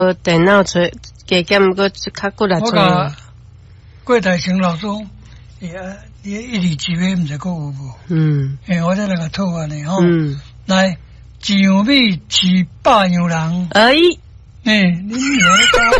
电脑找加减个较过来做。 我郭台成老总，你一里几月唔知讲有无？我再来个讨案的吼。来，一样米饲100样人。 哎。 你来